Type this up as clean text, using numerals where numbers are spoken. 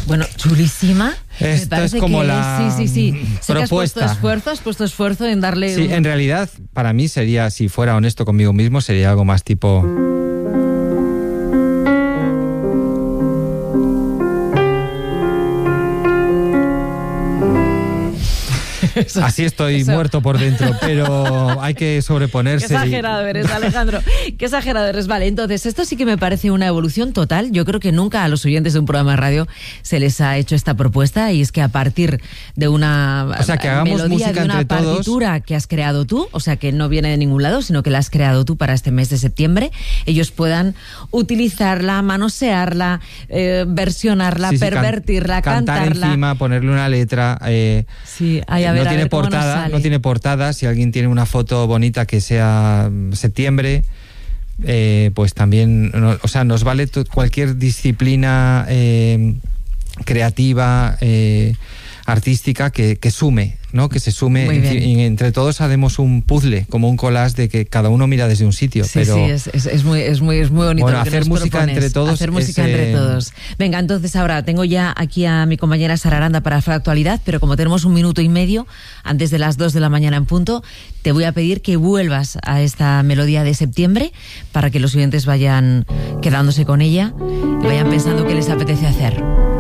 Bueno, chulísima. Esto es como la sí. Sé propuesta. Que has puesto esfuerzo en darle... Sí, en realidad, para mí sería, si fuera honesto conmigo mismo, sería algo más tipo... Así estoy muerto por dentro, pero hay que sobreponerse. Qué exagerado eres, Alejandro. Qué exagerado eres. Vale, entonces, esto sí que me parece una evolución total. Yo creo que nunca a los oyentes de un programa de radio se les ha hecho esta propuesta, y es que a partir de una que hagamos melodía, música de una entre todos, partitura que has creado tú, o sea, que no viene de ningún lado, sino que la has creado tú para este mes de septiembre, ellos puedan utilizarla, manosearla, versionarla, pervertirla, cantar cantarla. encima, ponerle una letra. Sí, a ver, no tiene portada. Si alguien tiene una foto bonita que sea septiembre, pues también, nos vale cualquier disciplina creativa, artística que sume, ¿no? Que se sume, entre todos haremos un puzzle, como un collage de que cada uno mira desde un sitio. Sí, pero es muy bonito. Bueno, lo que hacer nos música propones. entre todos. Hacer música entre todos. Venga, entonces ahora tengo ya aquí a mi compañera Sara Aranda para la actualidad, pero como tenemos 1 minuto y medio antes de las 2 de la mañana en punto, te voy a pedir que vuelvas a esta melodía de septiembre para que los oyentes vayan quedándose con ella y vayan pensando qué les apetece hacer.